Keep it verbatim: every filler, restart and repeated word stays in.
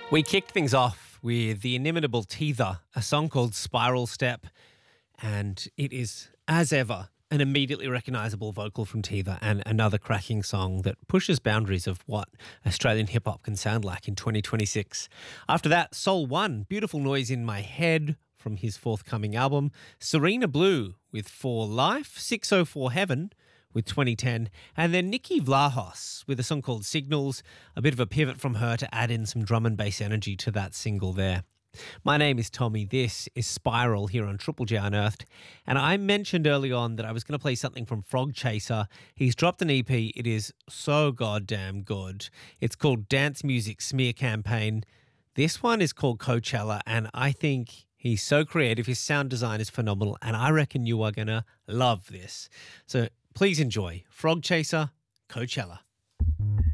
We kicked things off with the inimitable Teether, a song called Spiral Step, and it is, as ever, an immediately recognisable vocal from Teether and another cracking song that pushes boundaries of what Australian hip-hop can sound like in twenty twenty-six. After that, Soul One, Beautiful Noise in My Head from his forthcoming album, Serena Blue with For Life, six oh four Heaven with twenty ten, and then Nikki Vlahos with a song called Signals, a bit of a pivot from her to add in some drum and bass energy to that single there. My name is Tommy, this is Spiral here on Triple J Unearthed, and I mentioned early on that I was going to play something from Frog Chaser. He's dropped an E P, it is so goddamn good. It's called Dance Music Smear Campaign. This one is called Coachella, and I think he's so creative, his sound design is phenomenal, and I reckon you are going to love this. So please enjoy Frog Chaser, Coachella.